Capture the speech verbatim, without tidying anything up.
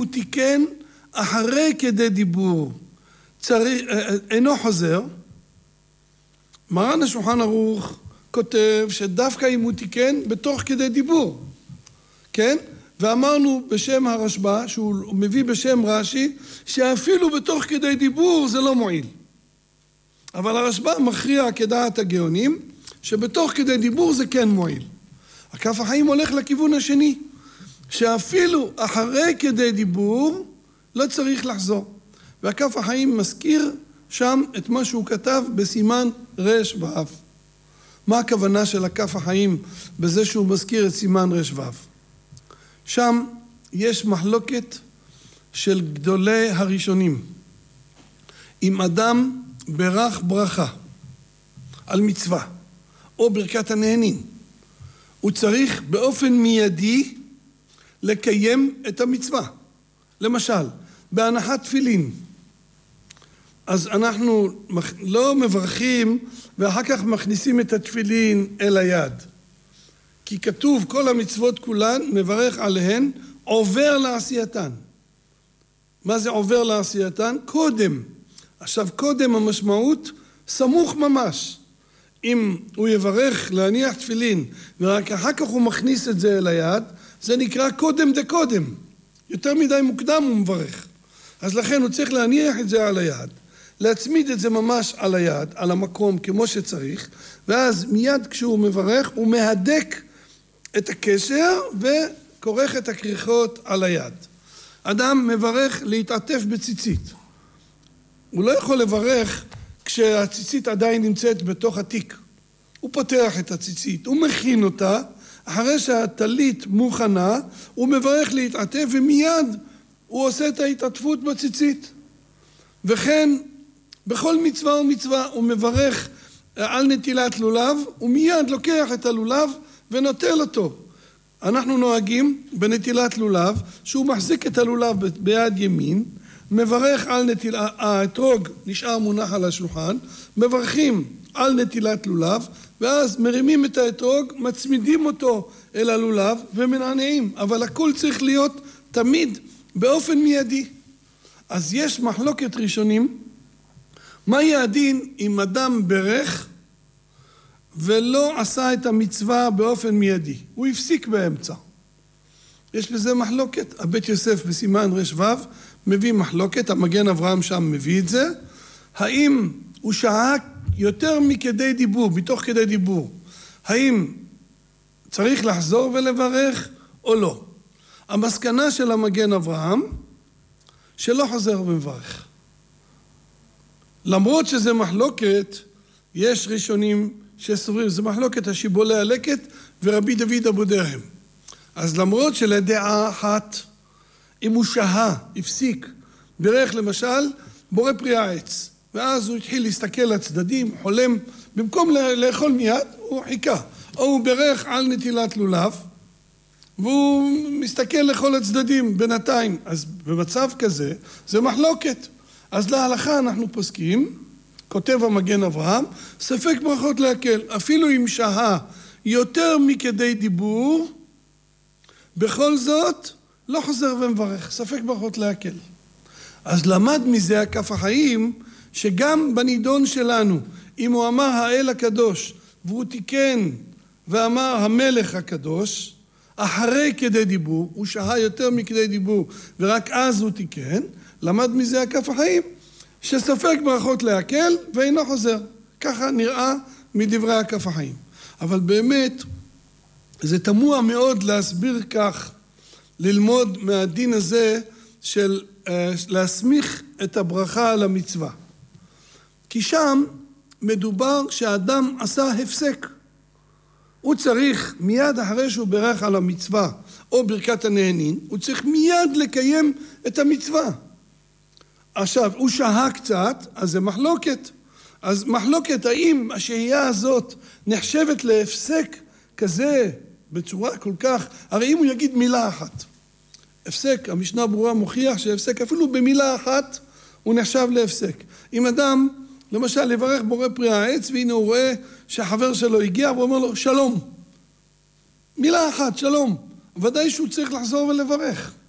הוא תיקן אחרי כדי דיבור, צריך, אינו חוזר. מרן השולחן ערוך כותב שדווקא אם הוא תיקן בתוך כדי דיבור, כן? ואמרנו בשם הרשב"א, שהוא מביא בשם רש"י, שאפילו בתוך כדי דיבור זה לא מועיל. אבל הרשב"א מכריע כדעת הגאונים, שבתוך כדי דיבור זה כן מועיל. הכף החיים הולך לכיוון השני, שאפילו אחרי כדי דיבור לא צריך לחזור. והכף החיים מזכיר שם את מה שהוא כתב בסימן רש ואב. מה הכוונה של הכף החיים בזה שהוא מזכיר את סימן רש ואב? שם יש מחלוקת של גדולי הראשונים. אם אדם ברך ברכה על מצווה או ברכת הנהנין, הוא צריך באופן מיידי לקיים את המצווה. למשל, בהנחת תפילין, אז אנחנו לא מברכים ואחר כך מכניסים את התפילין אל היד. כי כתוב כל המצוות כולן, מברך עליהן, עובר לעשייתן. מה זה עובר לעשייתן? קודם. עכשיו קודם המשמעות סמוך ממש. אם הוא יברך להניח תפילין ורק אחר כך הוא מכניס את זה אל היד, זה נקרא קודם דה קודם. יותר מדי מוקדם הוא מברך. אז לכן הוא צריך להניח את זה על היד, להצמיד את זה ממש על היד, על המקום כמו שצריך, ואז מיד כשהוא מברך הוא מהדק את הקשר וכורך את הכריכות על היד. אדם מברך להתעטף בציצית. הוא לא יכול לברך כשהציצית עדיין נמצאת בתוך התיק. הוא פותח את הציצית, הוא מכין אותה, אחרי שהטלית מוכנה, הוא מברך להתעטף ומיד הוא עושה את ההתעטפות בציצית. וכן, בכל מצווה ומצווה הוא מברך על נטילת לולב, הוא מיד לוקח את הלולב ונוטל אותו. אנחנו נוהגים בנטילת לולב, שהוא מחזיק את הלולב ביד ימין, מברך על נטילת, האתרוג נשאר מונח על השולחן, מברכים על נטילת לולב, ואז מרימים את האתרוג, מצמידים אותו אל הלולב ומנענעים, אבל הכל צריך להיות תמיד באופן מיידי. אז יש מחלוקת ראשונים, מה יהיה הדין אם אדם ברך ולא עשה את המצווה באופן מיידי? הוא הפסיק באמצע. יש בזה מחלוקת. הבית יוסף בסימן רש ואב מביא מחלוקת, המגן אברהם שם מביא את זה. האם הוא שהה יותר מכדי דיבור, בתוך כדי דיבור? האם צריך לחזור ולברך או לא? המסקנה של המגן אברהם, שלא חוזר ומברך. למרות שזה מחלוקת, יש ראשונים שסוברים, זה מחלוקת השיבולי הלקט ורבי דוד אבו דרהם. אז למרות שלדעה אחת, אם הוא שהה, הפסיק, ברך למשל, בורא פרי העץ, ואז הוא התחיל להסתכל לצדדים, חולם, במקום לאכול מיד, הוא חיכה. או הוא ברך על נטילת לולב, והוא מסתכל לכל הצדדים בינתיים. אז במצב כזה, זה מחלוקת. אז להלכה אנחנו פוסקים, כותב המגן אברהם, ספק ברכות להקל. אפילו אם שהה יותר מכדי דיבור, בכל זאת לא חוזר ומברך, ספק ברכות להקל. אז למד מזה הכף החיים, שגם בנידון שלנו, אם הוא אמר האל הקדוש, והוא תיקן ואמר המלך הקדוש, אחרי כדי דיבור, הוא שהה יותר מכדי דיבור, ורק אז הוא תיקן, למד מזה הכף החיים, שספק ברכות להקל ואינו חוזר. ככה נראה מדברי הכף החיים. אבל באמת, זה תמוה מאוד להסביר כך, ללמוד מהדין הזה של להסמיך את הברכה על המצווה. כי שם מדובר שהאדם עשה הפסק. הוא צריך מיד אחרי שהוא ברך על המצווה או ברכת הנהנין, הוא צריך מיד לקיים את המצווה. עכשיו, הוא שהה קצת, אז זה מחלוקת. אז מחלוקת, האם השהייה הזאת נחשבת להפסק כזה בצורה כל כך, הרי אם הוא יגיד מילה אחת, הפסק, המשנה ברורה מוכיח שהפסק אפילו במילה אחת הוא נחשב להפסק. אם אדם, למשל, לברך בורא פרי העץ, והנה הוא רואה שהחבר שלו הגיע, והוא אומר לו, שלום. מילה אחת, שלום. ודאי שהוא צריך לחזור ולברך.